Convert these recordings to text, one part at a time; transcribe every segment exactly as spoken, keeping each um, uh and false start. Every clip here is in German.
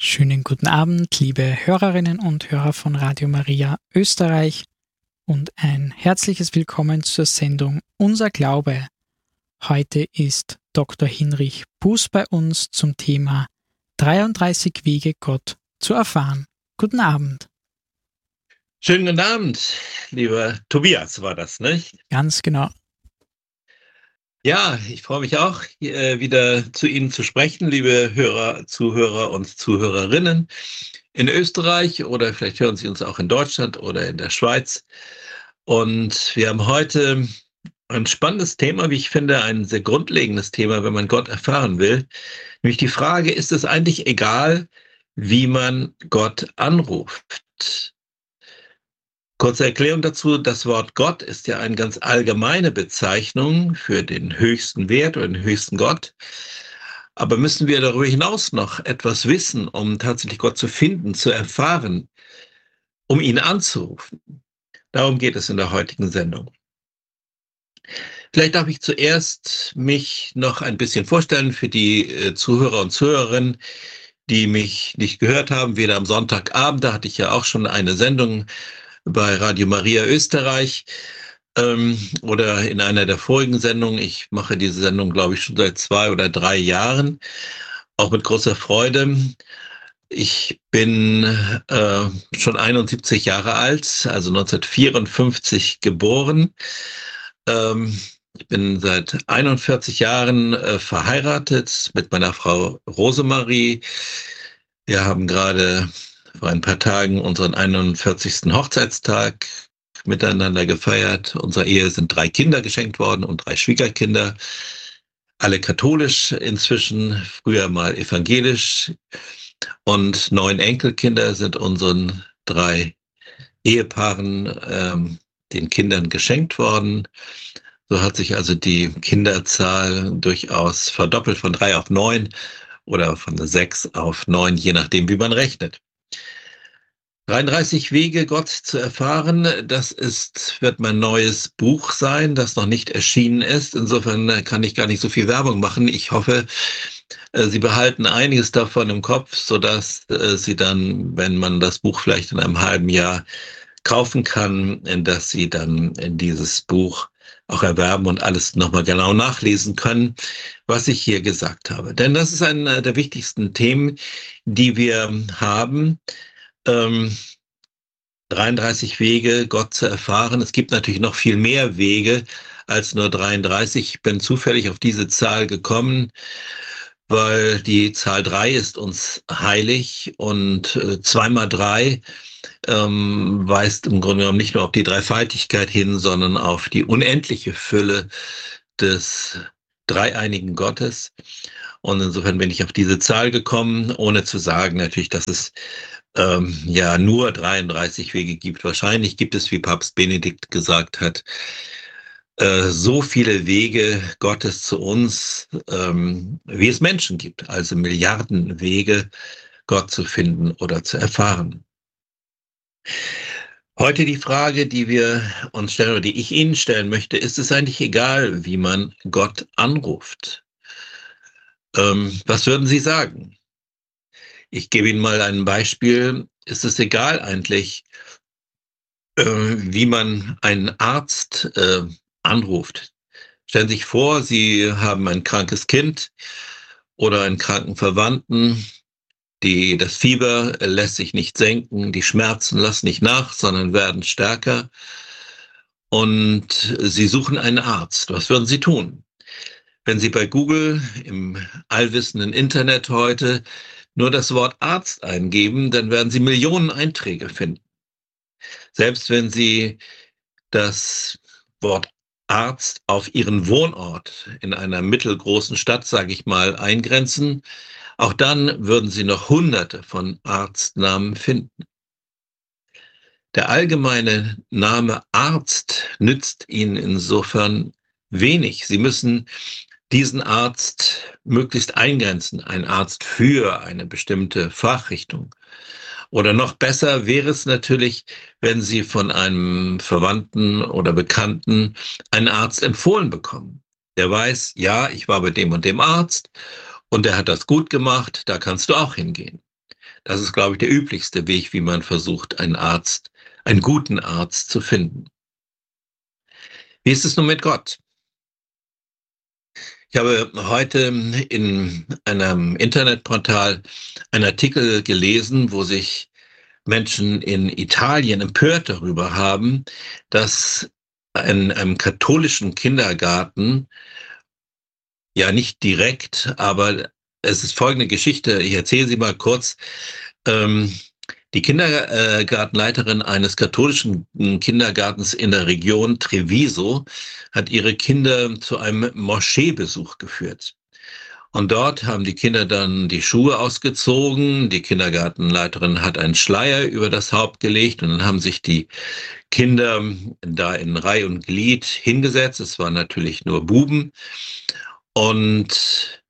Schönen guten Abend, liebe Hörerinnen und Hörer von Radio Maria Österreich und ein herzliches Willkommen zur Sendung Unser Glaube. Heute ist Doktor Hinrich Buß bei uns zum Thema dreiunddreißig Wege, Gott zu erfahren. Guten Abend. Schönen guten Abend, lieber Tobias war das, nicht? Ganz genau. Ja, ich freue mich auch, äh, wieder zu Ihnen zu sprechen, liebe Hörer, Zuhörer und Zuhörerinnen in Österreich, oder vielleicht hören Sie uns auch in Deutschland oder in der Schweiz. Und wir haben heute ein spannendes Thema, wie ich finde, ein sehr grundlegendes Thema, wenn man Gott erfahren will. Nämlich die Frage, ist es eigentlich egal, wie man Gott anruft? Kurze Erklärung dazu, das Wort Gott ist ja eine ganz allgemeine Bezeichnung für den höchsten Wert oder den höchsten Gott. Aber müssen wir darüber hinaus noch etwas wissen, um tatsächlich Gott zu finden, zu erfahren, um ihn anzurufen? Darum geht es in der heutigen Sendung. Vielleicht darf ich zuerst mich noch ein bisschen vorstellen für die Zuhörer und Zuhörerinnen, die mich nicht gehört haben, weder am Sonntagabend, da hatte ich ja auch schon eine Sendung bei Radio Maria Österreich ähm, oder in einer der vorigen Sendungen. Ich mache diese Sendung, glaube ich, schon seit zwei oder drei Jahren, auch mit großer Freude. Ich bin äh, schon einundsiebzig Jahre alt, also neunzehnhundertvierundfünfzig geboren. Ähm, ich bin seit einundvierzig Jahren äh, verheiratet mit meiner Frau Rosemarie. Wir haben gerade vor ein paar Tagen unseren einundvierzigsten Hochzeitstag miteinander gefeiert. Unserer Ehe sind drei Kinder geschenkt worden und drei Schwiegerkinder. Alle katholisch inzwischen, früher mal evangelisch. Und neun Enkelkinder sind unseren drei Ehepaaren, ähm, den Kindern geschenkt worden. So hat sich also die Kinderzahl durchaus verdoppelt von drei auf neun oder von sechs auf neun, je nachdem, wie man rechnet. dreiunddreißig Wege, Gott zu erfahren, das ist, wird mein neues Buch sein, das noch nicht erschienen ist. Insofern kann ich gar nicht so viel Werbung machen. Ich hoffe, Sie behalten einiges davon im Kopf, sodass Sie dann, wenn man das Buch vielleicht in einem halben Jahr kaufen kann, dass Sie dann in dieses Buch auch erwerben und alles nochmal genau nachlesen können, was ich hier gesagt habe. Denn das ist einer der wichtigsten Themen, die wir haben. Ähm, dreiunddreißig Wege, Gott zu erfahren. Es gibt natürlich noch viel mehr Wege als nur dreiunddreißig. Ich bin zufällig auf diese Zahl gekommen, weil die Zahl drei ist uns heilig und äh, zwei mal drei ähm, weist im Grunde genommen nicht nur auf die Dreifaltigkeit hin, sondern auf die unendliche Fülle des dreieinigen Gottes. Und insofern bin ich auf diese Zahl gekommen, ohne zu sagen natürlich, dass es ähm, ja nur dreiunddreißig Wege gibt. Wahrscheinlich gibt es, wie Papst Benedikt gesagt hat, äh, so viele Wege Gottes zu uns, ähm, wie es Menschen gibt. Also Milliarden Wege, Gott zu finden oder zu erfahren. Heute die Frage, die wir uns stellen oder die ich Ihnen stellen möchte, ist es eigentlich egal, wie man Gott anruft? Ähm, was würden Sie sagen? Ich gebe Ihnen mal ein Beispiel. Ist es egal eigentlich, äh, wie man einen Arzt äh, anruft? Stellen Sie sich vor, Sie haben ein krankes Kind oder einen kranken Verwandten. Die, das Fieber lässt sich nicht senken, die Schmerzen lassen nicht nach, sondern werden stärker. Und Sie suchen einen Arzt. Was würden Sie tun? Wenn Sie bei Google im allwissenden Internet heute nur das Wort Arzt eingeben, dann werden Sie Millionen Einträge finden. Selbst wenn Sie das Wort Arzt auf Ihren Wohnort in einer mittelgroßen Stadt, sage ich mal, eingrenzen, auch dann würden Sie noch Hunderte von Arztnamen finden. Der allgemeine Name Arzt nützt Ihnen insofern wenig. Sie müssen diesen Arzt möglichst eingrenzen, ein Arzt für eine bestimmte Fachrichtung. Oder noch besser wäre es natürlich, wenn Sie von einem Verwandten oder Bekannten einen Arzt empfohlen bekommen. Der weiß, ja, ich war bei dem und dem Arzt und der hat das gut gemacht, da kannst du auch hingehen. Das ist, glaube ich, der üblichste Weg, wie man versucht, einen Arzt, einen guten Arzt zu finden. Wie ist es nun mit Gott? Ich habe heute in einem Internetportal einen Artikel gelesen, wo sich Menschen in Italien empört darüber haben, dass in einem katholischen Kindergarten, ja nicht direkt, aber es ist folgende Geschichte, ich erzähle sie mal kurz. Ähm, die Kindergartenleiterin eines katholischen Kindergartens in der Region Treviso hat ihre Kinder zu einem Moscheebesuch geführt. Und dort haben die Kinder dann die Schuhe ausgezogen, die Kindergartenleiterin hat einen Schleier über das Haupt gelegt und dann haben sich die Kinder da in Reih und Glied hingesetzt. Es waren natürlich nur Buben. Und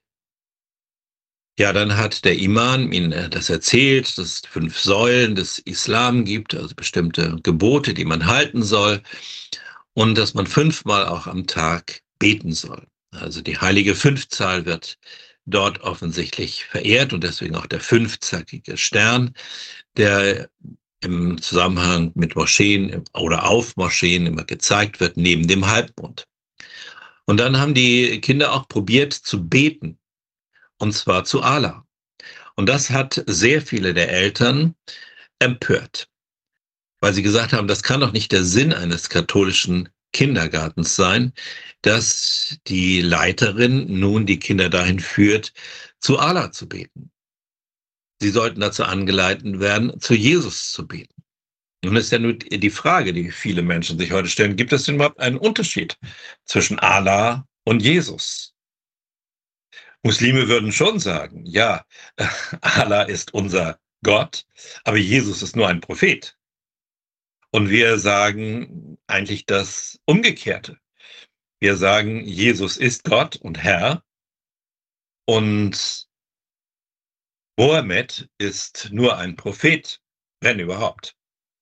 ja, dann hat der Imam ihnen das erzählt, dass es fünf Säulen des Islam gibt, also bestimmte Gebote, die man halten soll und dass man fünfmal auch am Tag beten soll. Also die heilige Fünfzahl wird dort offensichtlich verehrt und deswegen auch der fünfzackige Stern, der im Zusammenhang mit Moscheen oder auf Moscheen immer gezeigt wird, neben dem Halbmond. Und dann haben die Kinder auch probiert zu beten, und zwar zu Allah. Und das hat sehr viele der Eltern empört, weil sie gesagt haben, das kann doch nicht der Sinn eines katholischen Kindergartens sein, dass die Leiterin nun die Kinder dahin führt, zu Allah zu beten. Sie sollten dazu angeleitet werden, zu Jesus zu beten. Nun ist ja nur die Frage, die viele Menschen sich heute stellen, gibt es denn überhaupt einen Unterschied zwischen Allah und Jesus? Muslime würden schon sagen, ja, Allah ist unser Gott, aber Jesus ist nur ein Prophet. Und wir sagen eigentlich das Umgekehrte. Wir sagen, Jesus ist Gott und Herr und Mohammed ist nur ein Prophet, wenn überhaupt.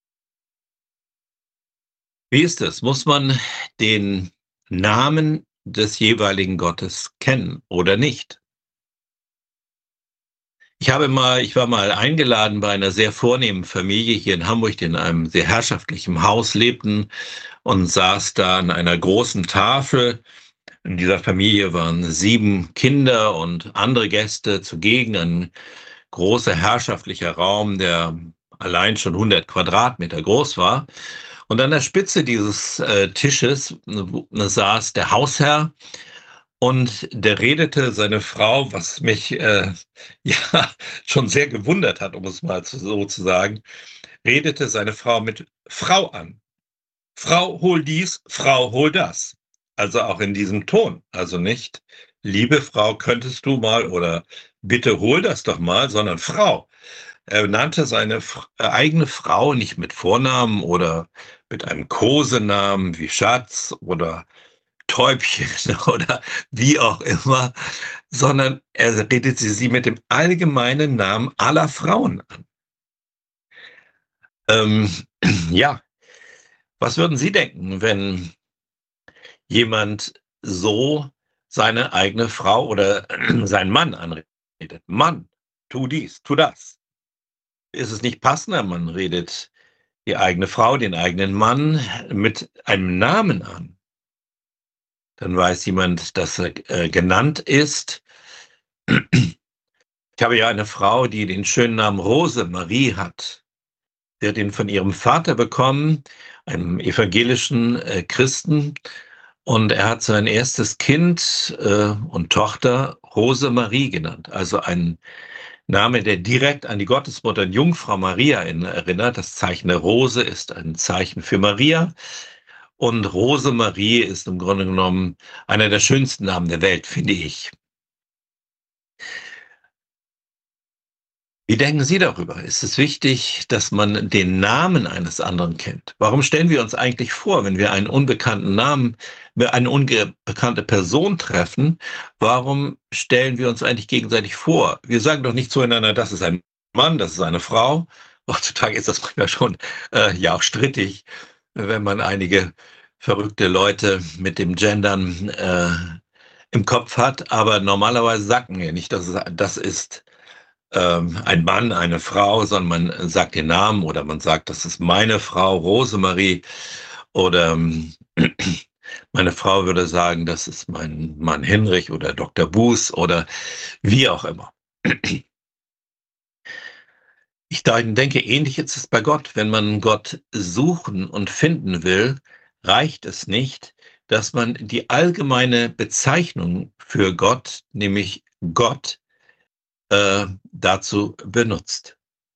Wie ist es? Muss man den Namen des jeweiligen Gottes kennen oder nicht? Ich habe mal, ich war mal eingeladen bei einer sehr vornehmen Familie hier in Hamburg, die in einem sehr herrschaftlichen Haus lebten und saß da an einer großen Tafel. In dieser Familie waren sieben Kinder und andere Gäste zugegen, ein großer herrschaftlicher Raum, der allein schon hundert Quadratmeter groß war. Und an der Spitze dieses äh, Tisches äh, saß der Hausherr und der redete seine Frau, was mich äh, ja schon sehr gewundert hat, um es mal so zu sagen, redete seine Frau mit Frau an. Frau, hol dies, Frau, hol das. Also auch in diesem Ton. Also nicht, liebe Frau, könntest du mal oder bitte hol das doch mal, sondern Frau. Er nannte seine eigene Frau nicht mit Vornamen oder mit einem Kosenamen wie Schatz oder Täubchen oder wie auch immer, sondern er redete sie mit dem allgemeinen Namen aller Frauen an. Ähm, ja, was würden Sie denken, wenn jemand so seine eigene Frau oder seinen Mann anredet? Mann, tu dies, tu das. Ist es nicht passender, man redet die eigene Frau, den eigenen Mann mit einem Namen an? Dann weiß jemand, dass er äh, genannt ist. Ich habe ja eine Frau, die den schönen Namen Rosemarie hat. Sie hat ihn von ihrem Vater bekommen, einem evangelischen äh, Christen. Und er hat sein erstes Kind äh, und Tochter Rosemarie genannt. Also ein Name, der direkt an die Gottesmutter Jungfrau Maria erinnert. Das Zeichen der Rose ist ein Zeichen für Maria. Und Rosemarie ist im Grunde genommen einer der schönsten Namen der Welt, finde ich. Wie denken Sie darüber? Ist es wichtig, dass man den Namen eines anderen kennt? Warum stellen wir uns eigentlich vor, wenn wir einen unbekannten Namen, eine unbekannte Person treffen, warum stellen wir uns eigentlich gegenseitig vor? Wir sagen doch nicht zueinander, das ist ein Mann, das ist eine Frau. Heutzutage ist das manchmal schon äh, ja auch strittig, wenn man einige verrückte Leute mit dem Gendern äh, im Kopf hat. Aber normalerweise sagen wir nicht, das ist, das ist ähm, ein Mann, eine Frau, sondern man sagt den Namen oder man sagt, das ist meine Frau Rosemarie oder ähm, meine Frau würde sagen, das ist mein Mann Hinrich oder Doktor Buß oder wie auch immer. Ich denke, ähnlich ist es bei Gott. Wenn man Gott suchen und finden will, reicht es nicht, dass man die allgemeine Bezeichnung für Gott, nämlich Gott, äh, dazu benutzt.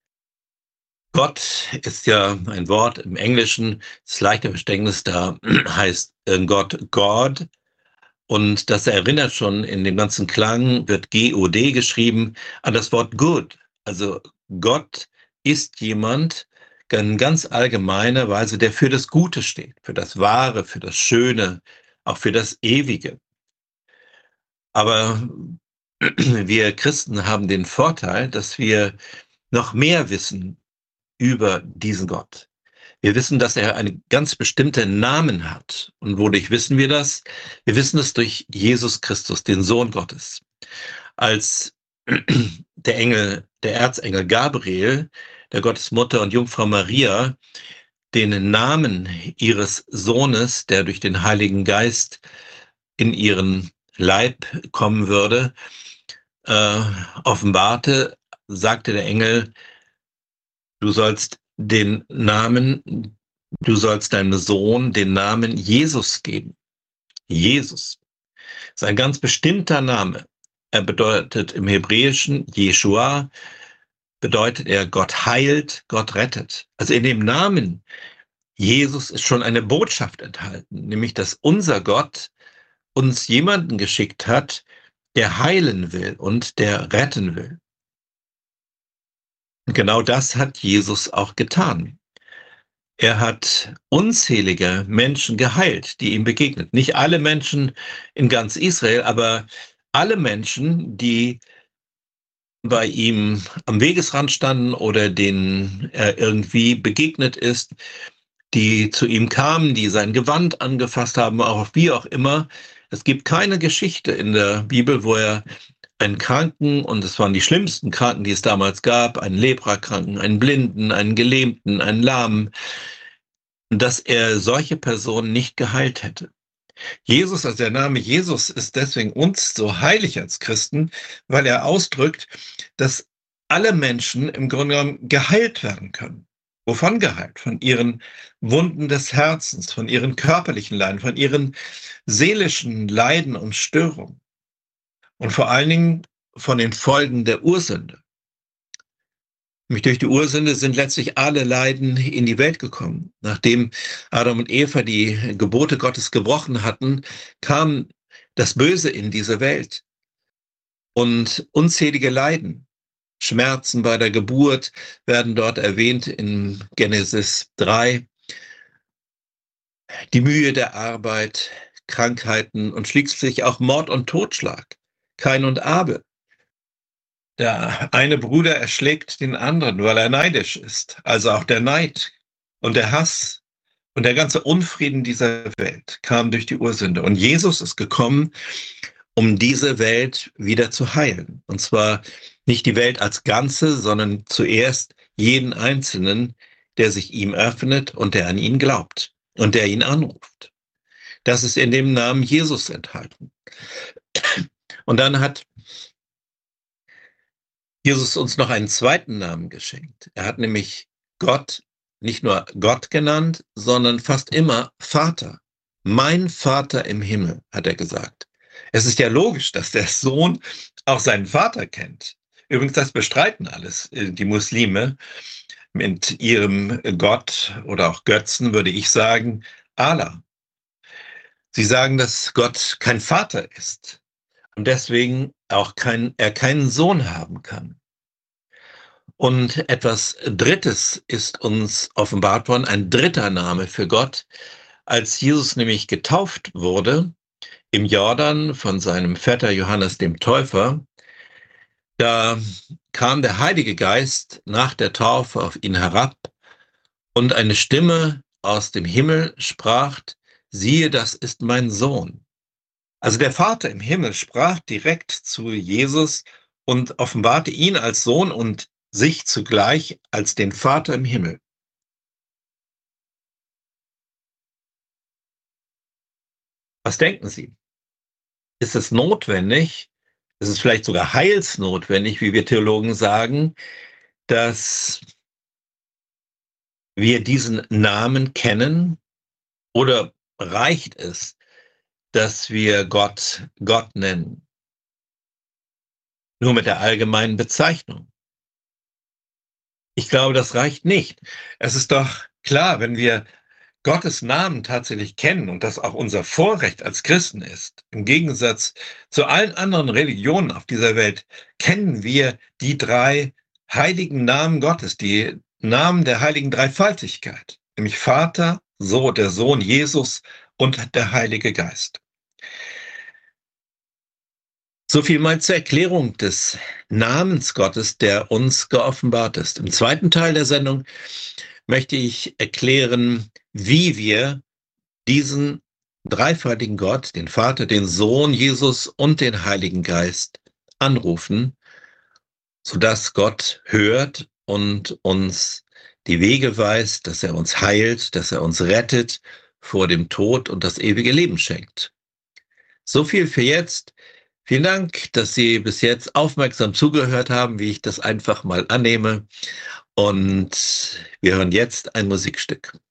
Gott ist ja ein Wort im Englischen, das leichte Verständnis, da heißt Gott God. Und das erinnert schon, in dem ganzen Klang wird G O D geschrieben, an das Wort good. Also Gott ist jemand, in ganz allgemeiner Weise, der für das Gute steht, für das Wahre, für das Schöne, auch für das Ewige. Aber wir Christen haben den Vorteil, dass wir noch mehr wissen über diesen Gott. Wir wissen, dass er einen ganz bestimmten Namen hat. Und wodurch wissen wir das? Wir wissen es durch Jesus Christus, den Sohn Gottes. Als der Engel, der Erzengel Gabriel, der Gottesmutter und Jungfrau Maria, den Namen ihres Sohnes, der durch den Heiligen Geist in ihren Leib kommen würde, äh, offenbarte, sagte der Engel, du sollst den Namen, du sollst deinem Sohn den Namen Jesus geben. Jesus ist ein ganz bestimmter Name. Er bedeutet im Hebräischen Jeshua, bedeutet er Gott heilt, Gott rettet. Also in dem Namen Jesus ist schon eine Botschaft enthalten, nämlich dass unser Gott uns jemanden geschickt hat, der heilen will und der retten will. Und genau das hat Jesus auch getan. Er hat unzählige Menschen geheilt, die ihm begegnet. Nicht alle Menschen in ganz Israel, aber alle Menschen, die bei ihm am Wegesrand standen oder denen er irgendwie begegnet ist, die zu ihm kamen, die sein Gewand angefasst haben, auch wie auch immer. Es gibt keine Geschichte in der Bibel, wo er einen Kranken, und es waren die schlimmsten Kranken, die es damals gab, einen Leprakranken, einen Blinden, einen Gelähmten, einen Lahmen, dass er solche Personen nicht geheilt hätte. Jesus, also der Name Jesus ist deswegen uns so heilig als Christen, weil er ausdrückt, dass alle Menschen im Grunde genommen geheilt werden können. Wovon geheilt? Von ihren Wunden des Herzens, von ihren körperlichen Leiden, von ihren seelischen Leiden und Störungen. Und vor allen Dingen von den Folgen der Ursünde. Nämlich durch die Ursünde sind letztlich alle Leiden in die Welt gekommen. Nachdem Adam und Eva die Gebote Gottes gebrochen hatten, kam das Böse in diese Welt. Und unzählige Leiden, Schmerzen bei der Geburt werden dort erwähnt in Genesis drei. Die Mühe der Arbeit, Krankheiten und schließlich auch Mord und Totschlag. Kain und Abel. Der eine Bruder erschlägt den anderen, weil er neidisch ist. Also auch der Neid und der Hass und der ganze Unfrieden dieser Welt kam durch die Ursünde. Und Jesus ist gekommen, um diese Welt wieder zu heilen. Und zwar nicht die Welt als Ganze, sondern zuerst jeden Einzelnen, der sich ihm öffnet und der an ihn glaubt und der ihn anruft. Das ist in dem Namen Jesus enthalten. Und dann hat Jesus uns noch einen zweiten Namen geschenkt. Er hat nämlich Gott nicht nur Gott genannt, sondern fast immer Vater. Mein Vater im Himmel, hat er gesagt. Es ist ja logisch, dass der Sohn auch seinen Vater kennt. Übrigens, das bestreiten alles die Muslime mit ihrem Gott oder auch Götzen, würde ich sagen, Allah. Sie sagen, dass Gott kein Vater ist und deswegen auch kein, er keinen Sohn haben kann. Und etwas Drittes ist uns offenbart worden, ein dritter Name für Gott. Als Jesus nämlich getauft wurde im Jordan von seinem Vetter Johannes dem Täufer, da kam der Heilige Geist nach der Taufe auf ihn herab und eine Stimme aus dem Himmel sprach, siehe, das ist mein Sohn. Also der Vater im Himmel sprach direkt zu Jesus und offenbarte ihn als Sohn und sich zugleich als den Vater im Himmel. Was denken Sie? Ist es notwendig, ist es vielleicht sogar heilsnotwendig, wie wir Theologen sagen, dass wir diesen Namen kennen? Oder reicht es, dass wir Gott Gott nennen? Nur mit der allgemeinen Bezeichnung. Ich glaube, das reicht nicht. Es ist doch klar, wenn wir Gottes Namen tatsächlich kennen und das auch unser Vorrecht als Christen ist, im Gegensatz zu allen anderen Religionen auf dieser Welt, kennen wir die drei heiligen Namen Gottes, die Namen der heiligen Dreifaltigkeit, nämlich Vater, so der Sohn Jesus und der Heilige Geist. So viel mal zur Erklärung des Namens Gottes, der uns geoffenbart ist. Im zweiten Teil der Sendung möchte ich erklären, wie wir diesen dreifaltigen Gott, den Vater, den Sohn Jesus und den Heiligen Geist anrufen, sodass Gott hört und uns die Wege weist, dass er uns heilt, dass er uns rettet vor dem Tod und das ewige Leben schenkt. So viel für jetzt. Vielen Dank, dass Sie bis jetzt aufmerksam zugehört haben, wie ich das einfach mal annehme. Und wir hören jetzt ein Musikstück.